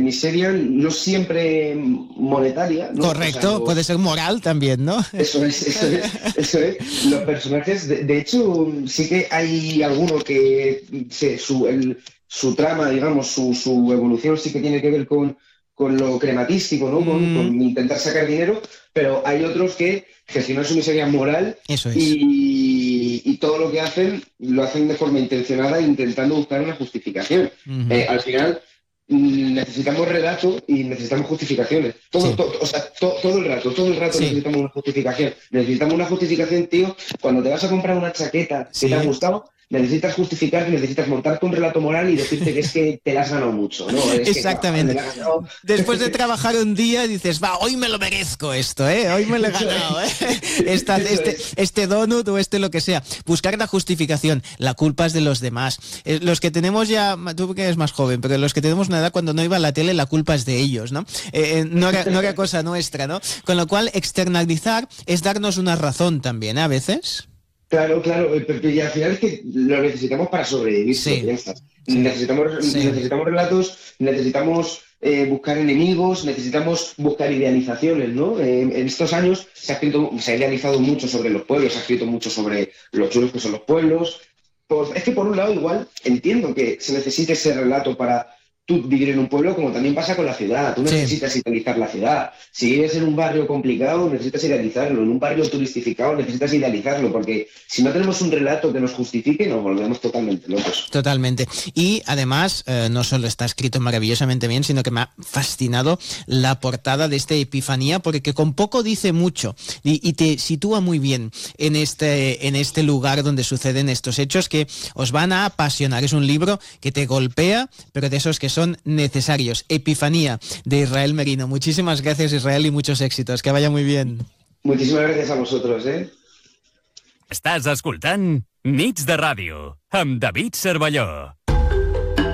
miseria no siempre monetaria, ¿no? Correcto, O sea, puede ser moral también, ¿no? eso es. Los personajes, de hecho, sí que hay alguno que su trama, digamos, su evolución sí que tiene que ver con lo crematístico, ¿no? Con intentar sacar dinero, pero hay otros que gestionan su miseria moral Eso es. y todo lo que hacen lo hacen de forma intencionada, intentando buscar una justificación. Al final necesitamos relato y necesitamos justificaciones. Sí. Todo el rato Sí. necesitamos una justificación. Necesitamos una justificación, tío. Cuando te vas a comprar una chaqueta que te ha gustado, necesitas justificar, necesitas montarte un relato moral y decirte que es que te la has ganado mucho, ¿no? Exactamente. Que, me la has ganado. Después de trabajar un día dices, va, hoy me lo merezco esto, hoy me lo he ganado, este donut o lo que sea. Buscar la justificación, la culpa es de los demás. Los que tenemos ya, tú que eres más joven, pero los que tenemos una edad cuando no iba a la tele, la culpa es de ellos, ¿no? No era cosa nuestra, ¿no? Con lo cual, externalizar es darnos una razón también, a veces. Claro, y al final es que lo necesitamos para sobrevivir. Sí. Necesitamos relatos, necesitamos buscar enemigos, necesitamos buscar idealizaciones, ¿no? En estos años se ha idealizado mucho sobre los pueblos, se ha escrito mucho sobre lo chulos que son los pueblos. Pues es que por un lado igual entiendo que se necesite ese relato para tú vivir en un pueblo, como también pasa con la ciudad. Tú necesitas idealizar la ciudad. Si vives en un barrio complicado, necesitas idealizarlo. En un barrio turistificado, necesitas idealizarlo, porque si no tenemos un relato que nos justifique, nos volvemos totalmente locos. Totalmente. Y además, no solo está escrito maravillosamente bien, sino que me ha fascinado la portada de esta Epifanía, porque con poco dice mucho y te sitúa muy bien en este lugar donde suceden estos hechos que os van a apasionar. Es un libro que te golpea, pero de esos que son necesarios. Epifanía, de Israel Merino. Muchísimas gracias, Israel, y muchos éxitos. Que vaya muy bien. Muchísimas gracias a vosotros, Estàs escoltant Nits de Ràdio amb David Cervelló.